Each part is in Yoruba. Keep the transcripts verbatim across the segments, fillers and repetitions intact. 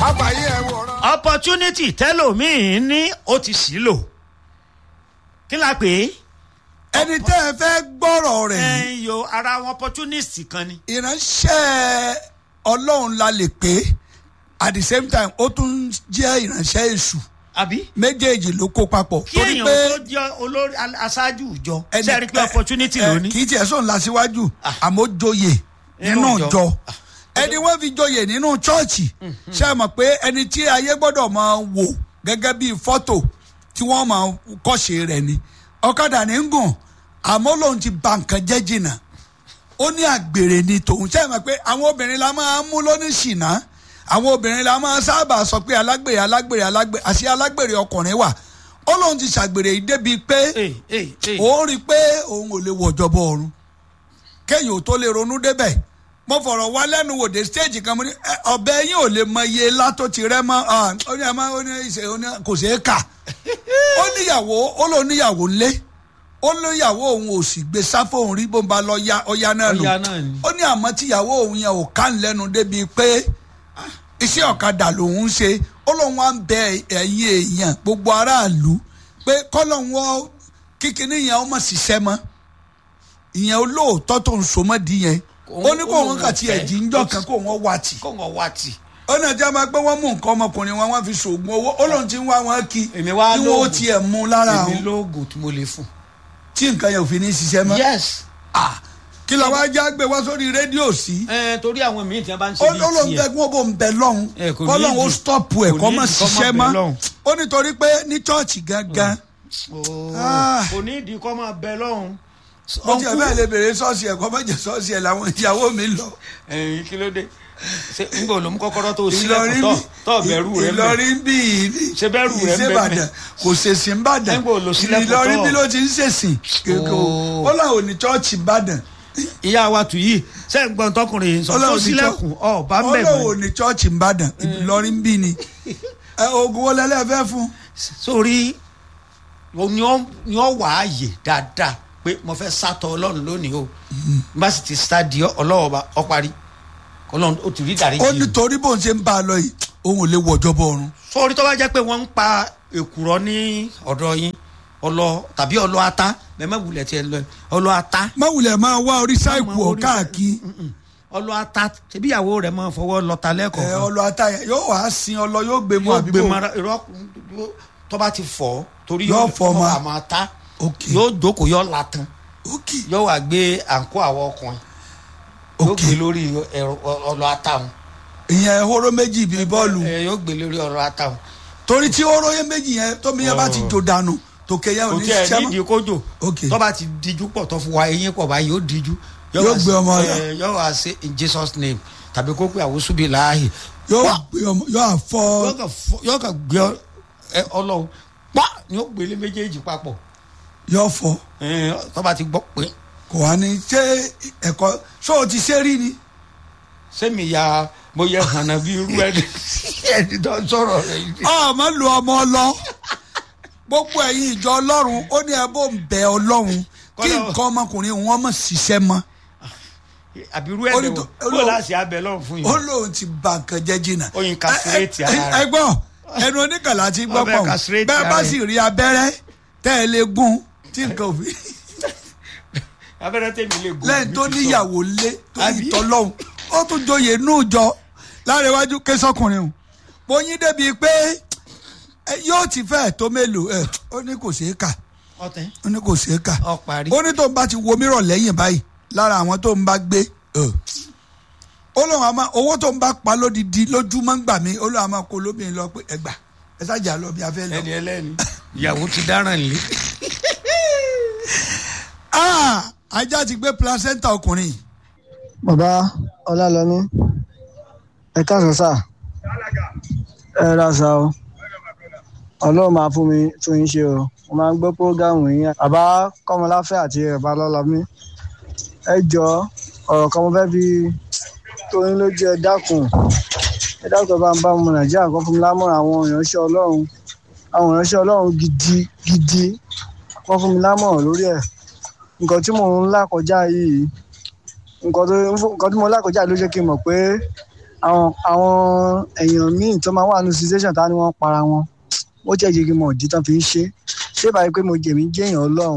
àfàyè ẹ̀ wòran. opportunity tẹ́lòmíì ní ó ti sì lò kí la pè é. ẹni tẹ́ ẹ fẹ́ gbọ́rọ̀ rẹ̀ yìí. ẹ yo ara wọn opportunist kan ni. ìránṣẹ́ ọlọ́run la lè pè at the same time ó tún jẹ́ ìránṣẹ́ èṣù àbí. méjèèjì ló kó papọ̀. kí èèyàn tó jẹ́ olórí aṣáájú ìjọ ṣe rí pé opportunity ló ní. kì í tiẹ̀ sọ̀n lásìwájú àmọ́ joyè nínú ìjọ ẹni wọ́n fi joyè nínú chọ́ọ̀chì ṣe é mọ̀ pé ẹni tí ayé gbọ́dọ̀ máa wò gẹ́gẹ́ bíi fọ́tò tí wọ́n máa kọ́ṣe rẹ̀ ni ọ̀kadà ní ń gùn àmọ́ lòun ti ba nǹkan jẹ́ jìnnà ó ní àgbèrè ni tòun ṣe é mọ̀ pé àwọn obìnrin la máa mú lóníṣìnà àwọn obìnrin la máa sábà sọ pé alágbèrè alágbèrè alágbèrè àṣé alágbèrè ọkùnrin wà ó lóun ti ṣàgbèrè yìí débi pé òun rí i pé òun ò lè wọ̀jọ̀bọ ọ̀run kéèyàn ò tó lè ronú débẹ̀ mo fọ̀rọ̀ wá lẹ́nu wò dé stage kan mo ní ọ̀bẹ yín ò lè mọ iye ilá tó ti rẹ́ mọ́ ó ní ẹ̀ma ó ní ìṣe ó ní kò ṣeé kà ó níyàwó ó lóun níyàwó ńlé ó níyàwó òun ò sì gbé sáfò òun rí bó ń ba lọ ya ọya náà nù ó ní àmọ́ tíyàwó òun yẹn ò ká ń lẹ́nu débi pé iṣẹ́ ọ̀kadà lòun ń ṣe ó lóun wá ń bẹ ẹ̀yin èèyàn gbogbo aráàlú pé kọ́lọ́hún kíkiní yẹn ó mọ̀ ṣiṣẹ́ mọ́ ìyẹn olóòótọ́ tó ń so mọ́ di yẹn ó ní kó wọn kà tí ẹ̀jì ń jọ kan kó wọn wá tì. kó wọn wá tì. ó náà jẹ́ máa pé wọ́n mú nǹkan ọmọkùnrin wọn wọ́n fi ṣoògùn owó ó lóun ti ń wá wọn kí kí wọ́n ó tiẹ̀ mú lára àwọn. èmi lóògùn tí mo lè fún. tí nǹkan yẹn ò fi ní ṣiṣẹ́ mọ́. yes. ah kí la wá já gbé wá sórí rédíò sí. ẹ torí àwọn míì tí wọn bá ń ṣe bíi tiẹ̀. ó lóun fẹ́ kí wọ́n bò ń bẹ lọ́hùn kọ́lọ́hún ó stop ẹ̀ kọ́ mọ̀ ṣiṣẹ́ mọ́ ó nítorí pé ní chọ́ọ̀chì gangan. kò ní ìdí kọ́ máa bẹ lọ́hùn. mo ti ẹ̀ bẹ́ẹ̀ lè bèrè ṣọ́ọ̀ṣì ẹ̀ kọ́ mọ̀ jẹ́ ṣọ́ọ̀ṣì ẹ̀ làwọn ìyàwó mi lọ. ẹ̀yin kí ló dé ṣe ń bò ló mú kọ́kọ́rọ́ tó sílẹ̀kùn tọ́ tọ́ bẹ̀rù rẹ̀ mẹ́. Ìlọrin bí ìní ṣe bẹ̀rù rẹ̀ mẹ́ kò ṣèṣin Ìbàdàn Ìlọrin bí ló ti ń ṣèṣin kéko ó láwọn ní chọ́ọ̀chì Ìbàdàn. ìyá wa tù yìí ṣe ń gbọ́n tọkùnrin sọ tó sílẹ̀kùn ọ̀ bá ń bẹ̀ mọ́. ó láwọn ní chọ́ọ̀chì Ìbàdàn Ìlọrin bí ni oògùn wọlé ẹlẹ́fẹ́ fún. sórí ni ó wà á yè dáadáa pé mo fẹ́ sátọ Ọlọ́run lónìí o bá sì ti sá di ọlọ́wọ́ ọ parí Ọlọ́run ó ti rí dàrí jù. ó nítorí bóun ṣe ń bá a lọ yìí òun ò lè wọjọ́ bọ̀ ọ̀run. sórí tó bá jẹ́ pé wọ́n ń pa èkùrọ́ ní ọ̀dọ̀ yín ọlọ tàbí ọlọ ata bẹ́ẹ̀ má wulẹ̀ tiẹ̀ lọ ọlọ ata. má wulẹ̀ máa wá orí sáìkù ọ̀ káàkiri. ọlọ ata tẹbi ìyàwó rẹ̀ máa fọwọ́ lọta lẹ́kọ̀ọ́. ẹ ọlọ ata yẹn yóò wá sin ọlọ yóò gbé mu àbíkó. yóò gbé mara irọ́ tó bá ti fọ́ torí yóò fọ́ ma àmọ́ ata yóò jókòó yóò la tán yóò wá gbé àǹkó àwọn ọkùnrin yóò gbé lórí ọlọ ata wọn. ìyẹn ehoro méjì bíi bọ́ọ̀lù. ẹ yóò gbé lórí ọlọ ata wọn. torí tí ehoro yẹn méjì yẹn tómi yẹn bá ti jò dànù tòkè yẹn ò ní sẹ́mọ́. sẹ́mọ́. kò tí ẹ̀ nídìí kójò tó bá ti díjú pọ̀ tó fún wa eyín pọ̀ báyìí yóò díjú. yóò gbé ọmọ rẹ. yóò wá sí in Jesus name tàbí kó pé àwòsù bíi láàyè. yóò gbé ọmọ yóò àfọ. yóò kà gbé Ọlọ́run pa ni ó gbélé méjèèjì papọ̀. yóò fọ. tó bá ti gbọ́ pé. kò wá ní ṣé ẹ̀kọ́ ṣó o ti ṣe rí ni. sẹ́mi ya mo yẹ hànà bí irú ẹni ẹni tó ń sọ̀rọ̀ rẹ̀ yìí. ọmọ lu ọmọ lọ gbogbo ẹ̀yin ìjọ Ọlọ́run ó ní ẹ bó ń bẹ Ọlọ́run kí nǹkan ọmọkùnrin wọn mọ̀ ṣiṣẹ́ mọ́. àbírú ẹ̀ lẹ́wọ̀ ó láti abẹ lọ́run fún yín. ó lóun ti ba nǹkan jẹ́ jìnnà. oyin kásírẹ́tì ara rẹ̀. ẹ gbọ́ ẹnu oníkàlà ti gbọ́ pọ̀ bẹ́ẹ̀ bá sì rí abẹ́rẹ́ tẹ́ ẹ lè gún tí nǹkan ò fi. abẹ́rẹ́ tèmi lè gún. lẹ́yìn tó níyàwó lé tó yìí tọ́ lọ́hùn ó tún joyè nù jọ láríwájú késọkùnrin o mo yín débi pé yóò ti fẹ́ tó mélòó ẹ ó ní kò ṣeé kà ó ní kò ṣeé kà ó ní tó ń bá ti wo mírọ̀ lẹ́yìn báyìí lára àwọn tó ń bá gbé ó lóun àmọ́ owó tó ń bá pa lódìdí lójúmọ́ ń gbà mí ó lóun àmọ́ kó lóbìnrin lọ pé ẹgbà ẹ sájà lọ bí a fẹ́ lọ. ẹni ẹlẹ́ni ìyàwó ti dáràn lé. ajá ti gbé placenta ọkùnrin. bàbá ọlálọmí ẹ káàsán sá ẹ ra sá o ọlọ́run máa fún mi tún yín ṣe o mo máa ń gbọ́ prógámù yín bàbá kọ́mọláfẹ́ àti bàbá lọ́lọ́mí ẹ jọ ọ̀rọ̀ kan mo fẹ́ fi tóyín lójú ẹ dákun ẹ dákun bá ń bá ọmọ nàìjíríà kan fún mi lámọ̀ràn àwọn ìránṣẹ́ ọlọ́run àwọn ìránṣẹ́ ọlọ́run gidi gidi wọ́n fún mi lámọ̀ràn lórí ẹ̀ nǹkan tí mò ń là kọjá yìí nǹkan tó nǹkan tí mo là kọjá ló jẹ́ kí n mọ̀ pé àwọn àwọn èèyàn míì tó máa wà ní situation tá ni wọ́n para wọn ó jẹ́ jẹ́ kí mo dì tán fi ń ṣe ṣé báyìí pé mo jẹ̀mí jẹ́yàn ọlọ́run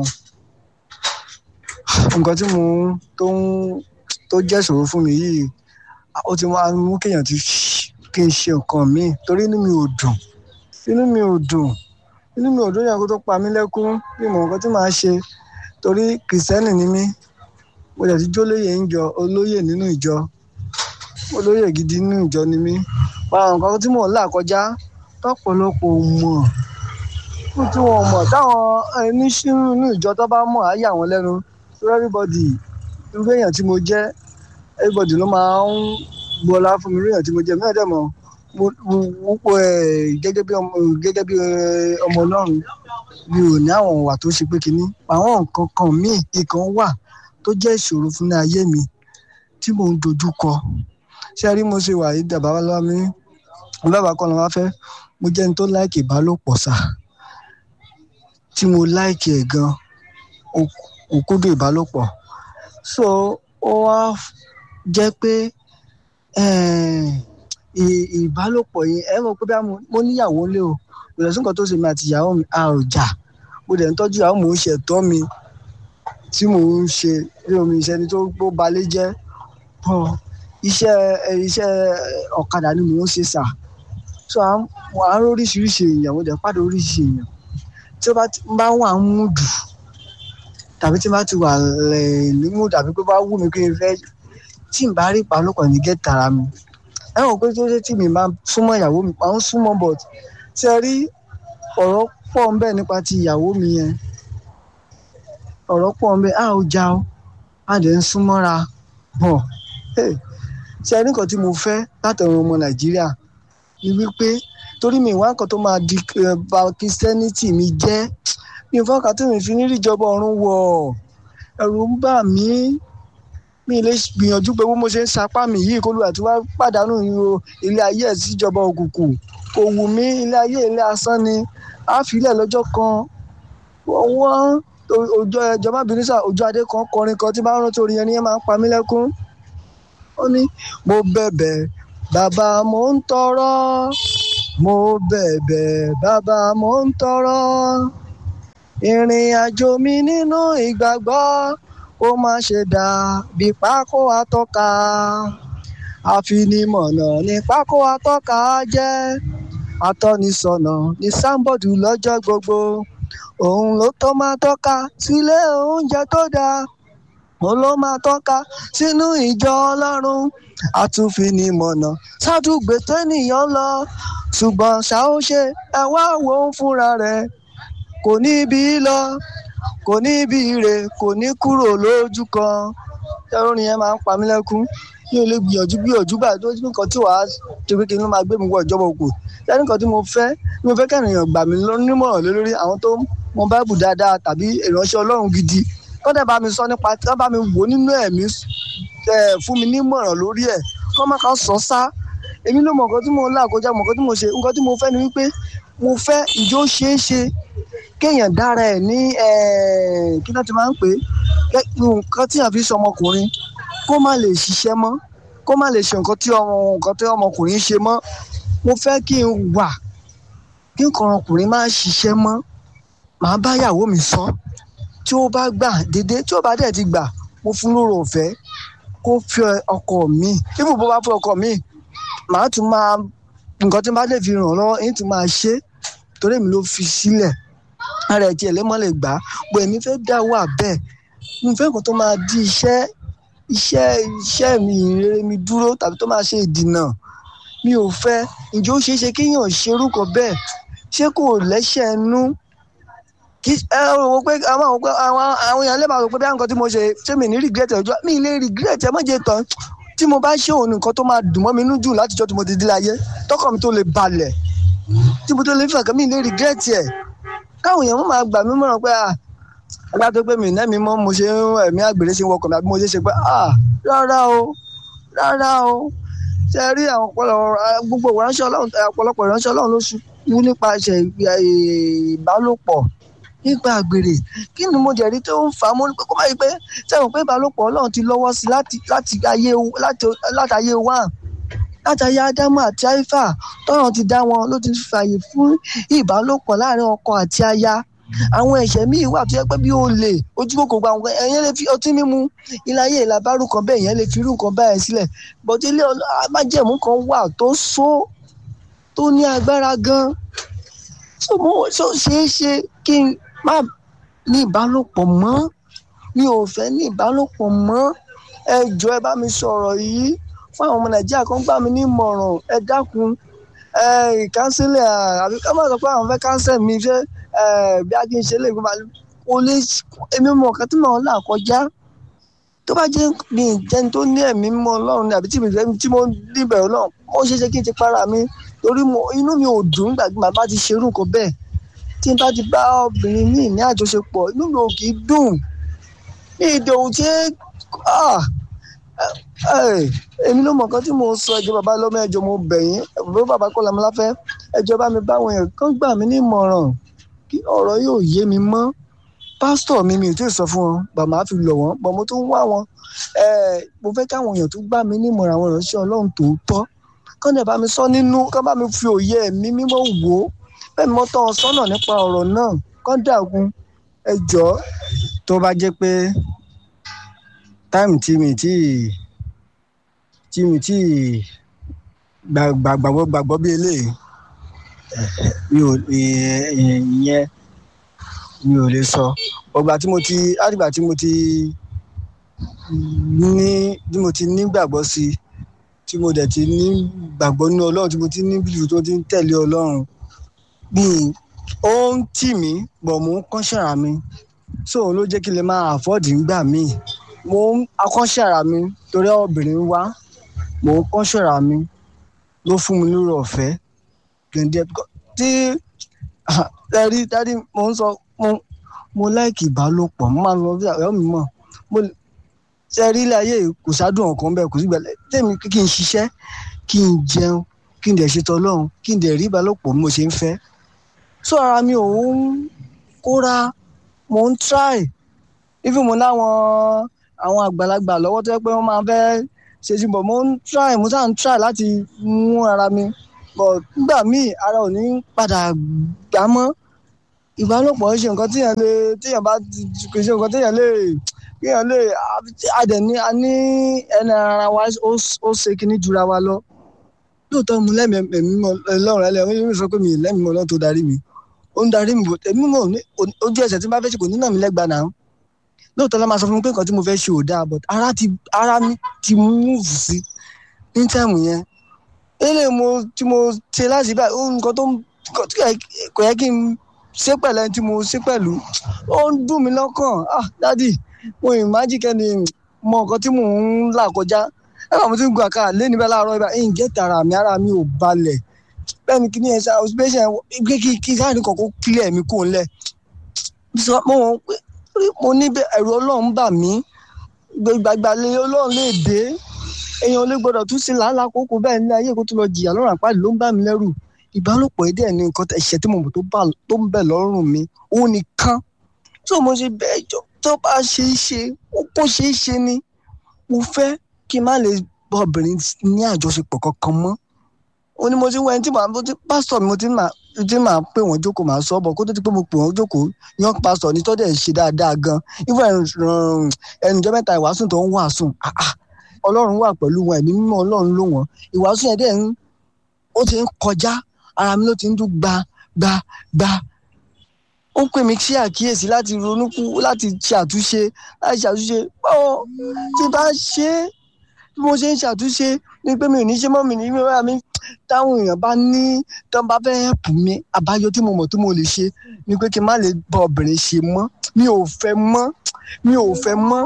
nǹkan tí mo tó ń tó jẹ́ ìṣòro fún mi yìí ó ti máa mú kéèyàn ti kí n ṣe nǹkan míì torí inú mi ò dùn inú mi ò dùn inú mi ò dùn yàn kó tó pa mí lẹ́kún bí mo nǹkan tí màá ṣe torí kìrìsìtẹ́nì ni mí mo dẹ̀ ti jólóyè ń jọ olóyè nínú ìjọ olóyè gidi nínú ìjọ ni mí àwọn nǹkan tí mò ń là kọjá tọ́pọ̀lọpọ̀ mọ̀ tí wọ́n mọ̀ táwọn oníṣirò inú ìjọ tó bá mọ̀ á yà wọ́n lẹ́nu so everybody irú èèyàn tí mo jẹ́ everybody ló máa ń gbọ́lá fún mi irú èèyàn tí mo jẹ́ mẹ́ẹ̀ẹ́dẹ́ mọ̀ mo gẹ́gẹ́ bí ọmọ gẹ́gẹ́ bí ọmọ ọlọ́run mi ò ní àwọn ìwà tó ṣe pé kínní àwọn nǹkan kan míì ìkan wà tó jẹ́ ìṣòro fún ayé mi tí mò ń dojú kọ ṣé rí mo ṣe wà yìí dàbá lọ́wọ́ mi bàbá kan ló wá fẹ́ mo jẹ́ ní tó láìkì ìbálòpọ̀ sá tí mo láìkì ẹ̀ gan òkúdù ìbálòpọ̀ so ó wá jẹ́ pé ìbálòpọ̀ yìí ẹ mọ̀ pé bí mo níyàwó lé o kò lè sún nǹkan tó ṣe mi àti ìyàwó mi a ò jà mo dẹ̀ ń tọ́jú ìyàwó mò ń ṣe ẹ̀tọ́ mi tí mò ń ṣe rí omi iṣẹ́ ni tó gbó balẹ̀ jẹ́ pọ̀ iṣẹ́ iṣẹ́ ọ̀kadà ni mò ń ṣe sà so à ń rí oríṣiríṣi èèyàn mo dẹ̀ pàdé oríṣiríṣi èèyàn tí ó bá wà ń mú dù tàbí tí n bá ti wà ní mú tàbí pé bá wù mí pé n fẹ́ tí n bá rí ìbálòpọ̀ ní gẹ́ tara mi ẹ wọ́n pé tó ṣe tí mi máa súnmọ́ ìyàwó mi máa ń súnmọ́ but ṣe rí ọ̀rọ̀ pọ̀ ń bẹ nípa ti ìyàwó mi yẹn ọ̀rọ̀ pọ̀ ń bẹ a ò já o a dẹ̀ ń súnmọ́ra bọ̀ ṣe rí nǹkan tí mo fẹ́ látọ̀run ọmọ Nàìjíríà ni wípé torí mi ìwà nǹkan tó máa di ba Christianity mi jẹ́ mi ìfọ́ kan tí mi fi ní rí ìjọba ọ̀run wọ̀ ẹ̀rù ń bà mí mi lè gbìyànjú pé bó mo ṣe ń sapá mi yìí kó lùwà tí wàá pàdánù ilé ayé ẹ̀ síjọba òkùnkùn kò wù mí ilé ayé ilé asán ni á filẹ̀ lọ́jọ́ kan wọ́n òjò ìjọba bìnísà òjò adé kan kọrin kan tí bá ń rántí orin yẹn ni yẹn máa ń pa mí lẹ́kún ó ní mo bẹ̀bẹ̀ bàbá mo ń tọrọ mo bẹ̀bẹ̀ bàbá mo ń tọrọ ìrìn àjò mi nínú ìgbàgbọ́ ó má ṣe dà bí pákó atọ́ka àfinimọ̀nà ní pákó atọ́ka jẹ́ atọ́nisọ̀nà ní sáńbọ̀dù lọ́jọ́ gbogbo òun ló tó máa tọ́ka sílé oúnjẹ tó dáa òun ló máa tọ́ka sínú ìjọ ọlọ́run àtúnfinimọ̀nà sádùgbé tẹ́nìyàn lọ ṣùgbọ́n ṣáó ṣe ẹ wá wò ó fúnra rẹ̀ kò ní ibi lọ kò ní ibi rè kò ní kúrò lójú kan ẹrọrin yẹn máa ń pa mí lẹ́kún ní ilé gbìyànjú gbìyànjú báyìí tó nǹkan tí wàá ṣe pé kí n máa gbé mi wọ ìjọba òkú lẹ́nu nǹkan tí mo fẹ́ mo fẹ́ kẹ́rin èèyàn gbà mí nímọ̀ràn lé lórí àwọn tó mọ báìbù dáadáa tàbí ìránṣẹ́ ọlọ́run gidi kọ́dẹ̀ bá mi sọ nípa kí wọ́n bá mi wò nínú ẹ̀mí fún mi nímọ̀ràn lórí ẹ̀ kọ́ má kàn sọ sá èmi ló mọ nǹkan tí mo ń là kọjá mọ nǹkan tí mo ṣe nǹkan tí mo fẹ́ ni wípé mo fẹ́ ìjó ṣeé ṣe kéèyàn dára ẹ̀ ní kí náà ti máa ń pè é nǹkan tí a fi sọ ọmọkùnrin kó má lè ṣiṣẹ́ mọ́ kó má lè ṣe nǹkan tí nǹkan tí ọmọkùnrin ṣe mọ́ mo fẹ́ kí n wà kí nǹkan ọkùnrin má ṣiṣẹ́ mọ́ màá bá ìyàwó mi sọ tí ó bá gbà dédé tí ó bá dẹ̀ ti gbà mo fún lóore ọ̀fẹ́ kó fẹ́ ọkọ mi ibù bó bá fẹ́ ọkọ mi màá tún máa nǹkan tí n bá lè fi ràn lọ́wọ́ èyí tún máa ṣe torí mi ló fi sílẹ̀ ara ẹ̀ tí ẹlẹ́mọ̀ lè gbà bó èmi fẹ́ dá wà bẹ́ẹ̀ mo fẹ́ nǹkan tó máa di iṣẹ́ iṣẹ́ iṣẹ́ mi ìrere mi dúró tàbí tó máa ṣe ìdìnà mi ò fẹ́ ǹjẹ́ ó ṣeé ṣe kéèyàn ṣerú kan bẹ́ẹ̀ ṣé kò lẹ́sẹ̀ nú kí ẹ rò pé àwọn àwọn àwọn èèyàn lè máa rò pé bí nǹkan tí mo ṣe ṣé mi ní regret ẹ̀ ọjọ́ mi lè regret ẹ̀ mọ́jẹ̀ tán tí mo bá ṣe òun nǹkan tó máa dùn mọ́ mi nínú jù látijọ́ tí mo ti dé láyé tọkọ mi tó lè balẹ̀ tí mo tó lè fẹ́ kàn mí lè regret ẹ̀ káwọn èèyàn máa gbà mí mọ̀ràn pé à agbá tó pé mi náà mi mọ́ mo ṣe ẹ̀mí àgbèrè ṣe wọkọ̀ mi àbí mo ṣe ṣe pé à rárá o rárá o ṣe rí àwọn gbogbo ìránṣẹ́ ọlọ́run ọ̀pọ̀lọpọ̀ ìránṣẹ́ ọlọ́run ló ṣubú nípasẹ̀ ìbálòpọ̀ nípa àgbèrè kí ni mo jẹ̀rí tó ń fà á mọ́ kó má yí pé sẹ́wọ̀n pé ìbálòpọ̀ ọlọ́run ti lọ́wọ́ sí láti ayé wá látàrí ádámù àti áífà tọ́run ti dá wọn ló ti fààyè fún ìbálòpọ̀ láàrin ọkọ àti aya. Àwọn ẹ̀ṣẹ̀ míì wà tó yẹ pé bí olè ojú kòkò gba àwọn ẹ̀yẹn lè fi ọtí mímu iláyé ìlàbárù kan bẹ́ẹ̀ yẹn lè fi irú nǹkan báyẹn sílẹ̀. Bọ̀dé ilé májẹ̀mú kan wà tó só tó ní agbára gan. tó ṣeé ṣe kí n má ní ìbálòpọ̀ mọ́, mi ò fẹ́ ní ìbálòpọ̀ mọ́. Ẹ jọ̀ọ́ ẹ bá mi sọ̀rọ̀ yìí fún àwọn ọmọ Nàìjíríà kan, gbà mí ní ìmọ̀ràn, ẹ dákun. Kánsílẹ̀ àbí ká má sọ pé àwọn fẹ́ kánsẹ̀ mi ṣe bí a kì í ṣe lè gbé máa kó lè èmi mọ̀ nǹkan tí mò ń là kọjá. Tó bá jẹ́ mi ìjẹni tó ní ẹ̀mí mọ́ Ọlọ́run àbí tí mo níbẹ̀ Ọlọ́run, ó ṣeé ṣe kí n ti para mi torí inú mi ò dùn nígbà tí màá ti ṣerú nǹkan bẹ́ẹ̀. Tí n bá ti bá obìnrin míì ní àjọṣepọ̀, inú mi ò kì í dùn. Ní ìdòwú tí èmi ló mọ̀ nǹkan tí mo sọ. Ẹjọ́ bàbá lọ́mọ, ẹjọ́ mo bẹ̀ yín, ẹ̀bùn bàbá Kọ́lá Ọmọláfẹ́, ẹjọ́ bá mi bá àwọn èèyàn kan gbà mí ní ìmọ̀ràn kí ọ̀rọ̀ yóò yé mi mọ́. Pásítọ̀ mi mi ò tí ì sọ fún wọn, bàmá fi lọ̀ wọ́n, bọ̀ mo tún wá wọn. Mo fẹ́ káwọn èèyàn tó gbà mí ní ìmọ̀ràn, àwọn ìránṣẹ́ Ọlọ́run tòótọ́, kán dẹ̀ bá mi sọ nínú, kán bá mi fi òye ẹ̀mí mímọ́ wò ó, bẹ́ẹ̀ mo tọ́ ọ sọ́nà nípa ọ̀rọ̀ náà, kán dàgún. Ẹ jọ̀ọ́ tó bá jẹ́ pé táìmù tí mi tí tí mi tí gbàgbọ́ gbàgbọ́ bí eléyìí mi ò ìyẹn mi ò lè sọ. Ọgbà tí mo ti àdìgbà tí mo ti ní tí mo ti nígbàgbọ́ sí, tí mo dẹ̀ ti ní gbàgbọ́ nínú Ọlọ́run, tí mo ti ní bílíù tó ti ń tẹ̀lé Ọlọ́run, bí ó ń tì mí bọ̀ mò ń kọ́ṣẹ́ra mi, so ló jẹ́ kí n lè máa àfọ́ọ̀dì ńgbà míì. Mo ń akọ́ṣẹ́ra mi torí obìnrin wá, mò ń kọ́ṣẹ́ra mi ló fún mi lórí ọ̀fẹ́ gẹ̀ǹdẹ̀ tí ẹ̀rí dárí mo ń sọ mo mo láìkì ìbálòpọ̀, mo máa ń lọ sí àwọn mi mọ̀ mo ṣe rí ilé ayé kò sádùn ọ̀kan bẹ́ẹ̀, kò sí gbẹ̀lẹ́ tèmi kí n ṣiṣẹ́, kí n jẹun, kí n dẹ̀ ṣe tọ́lọ́run, kí n dẹ̀ rí ìbálòpọ̀ bí mo ṣe ń fẹ́. So ara mi ò ń kóra, mo ń try. Even mo láwọn àwọn àgbàlagbà lọ́wọ́ tó yẹ pé wọ́n máa fẹ́ ṣe sí, but mo ń try, mo sáà ń try láti mú ara mi, but nígbà míì ara ò ní padà gbà mọ́. Ìbálòpọ̀ ṣe nǹkan téèyàn lè téèyàn bá kì í ṣe nǹkan téèyàn lè téèyàn lè adẹ̀ ní a ní ẹni ara wa ó ṣe kíní jura wa lọ. Lóòótọ́ mo lẹ́mìí mọ́ Ọlọ́run ẹlẹ́rìí, ó sọ pé mi lẹ́mìí mọ́ Ọlọ́run tó darí mi, ó ń darí mi, èmi mọ̀ ojú ẹsẹ̀ tí n bá fẹ́ ṣe kò ní nà mí lẹ́gbàá náà. Lóòótọ́ ló máa sọ fún mi pé nǹkan tí mo fẹ́ ṣe ò dáa, but ara ti ara mi ti múùfù sí ní táìmù yẹn. Eléyìí mo tí mo ṣe láti bá nǹkan tó kò yẹ kí n ṣe pẹ̀lú ẹni tí mo ṣe pẹ̀lú, ó ń dùn mí lọ́kàn. Ah dádì, mo ìmájì kẹ́ni mọ nǹkan tí mò ń là kọjá. Ẹ bá mo ti ń gun àkàrà lé níbẹ̀ láàárọ̀ ibà ẹ̀yìn gẹ́tà ara mi ara mi ò balẹ̀. Bẹ́ẹ̀ ni kí ni ẹ ṣe hospital gbé kí kí káàdì kọ̀ọ̀kan kílẹ̀ mi kò ń lẹ̀. Mo wọ́n pé mo ní ẹ̀rù Ọlọ́run bà mí, gbàgbà lé Ọlọ́run lè dé, èèyàn lè gbọ́dọ̀ tún sí làálàá kókó bẹ́ẹ̀ ní ayé kó tún lọ jìyà lọ́rùn àpáàdé ló ń bà mí lẹ́rù. Ìbálòpọ̀ èdè ẹ̀ ní nǹkan ẹ̀ṣẹ̀ tí mo mọ̀ tó ń bẹ lọ́rùn mi, òun nìkan. Tó mo ṣe bẹ́ẹ̀ jọ tó bá ṣe é ṣe ó kó ṣe é ṣe ni mo fẹ́ kí n má lè bá obìnrin ní àjọṣepọ̀ kankan mọ́. Ó ní mo ti wọ ẹni tí màá pásítọ̀ mi mo ti máa tí màá pè wọ́n jókòó màá sọ bọ̀ kó tó ti pé mo pè wọ́n jókòó yan pásítọ̀ ní tọ́jú ẹ̀ ṣe dáadáa gan. Ifọ̀ ẹnu ìjọ mẹ́ta ìwàásù tó ń wàásù Ọlọ́run wà pẹ̀lú wọn, ẹ̀mí mímọ́ Ọlọ́run ló wọn. Ìwàásù yẹn dẹ̀ ń ó ti ń kọjá ara mi ló ti ń dún gba gba gba. Ó ń pè mí sí àkíyèsí láti ronú kú láti ṣe àtúnṣe láti ṣàtúnṣe. Báwo tí bá ṣe bí mo ṣe ń ṣàtúnṣe ní pé mi ò ní ṣe mọ́ mi ní ìmọ̀ mi táwọn èèyàn bá ní tó bá fẹ́ help mi àbáyọ tí mo mọ̀ tí mo lè ṣe ni pé kí n má lè bá obìnrin ṣe mọ́. Mi ò fẹ́ mọ́ mi ò fẹ́ mọ́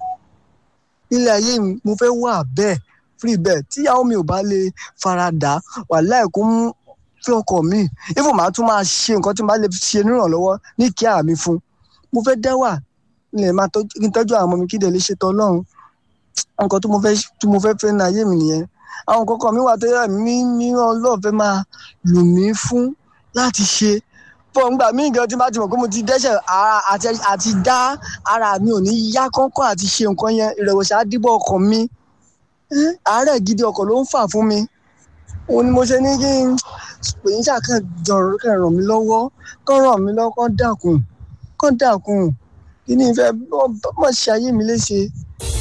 ilé ayé mi, mo fẹ́ wà bẹ́ẹ̀ free bẹ́ẹ̀ tíyàwó mi ò bá lè faradà wàláhì kó mú fẹ́ ọkọ mi ifo màá tún máa ṣe nǹkan tí mo bá lè ṣe nírànlọ́wọ́ ní kíá mi fún. Mo fẹ́ dẹ́wà lè máa tọ́jú àwọn ọmọ mi kí dẹ̀ lè ṣètò Ọlọ́run. Nǹkan tí mo fẹ́ tí mo fẹ́ fẹ́ ní ayé mi nìyẹn. Àwọn kọ̀ọ̀kan mi wà tó yẹ mí ní Ọlọ́run fẹ́ máa lù mí fún láti ṣe. Fún ìgbà míì gan tí bá ti mọ̀ pé mo ti dẹ́ṣẹ̀ àti dá ara mi ò ní yá kánkán àti ṣe nǹkan yẹn, ìrẹ̀wẹ̀sì á dìbò ọkàn mi. Àárẹ̀ gidi ọkàn ló ń fà fún mi. òun ni mo ṣe ní kí n pè yín ṣáà kàn jọ̀rọ̀ kàn ràn mí lọ́wọ́ kàn ràn mí lọ́wọ́ kàn dákun kàn dákun kí ni ìfẹ́ mọ̀ ṣe ayé mi léṣe.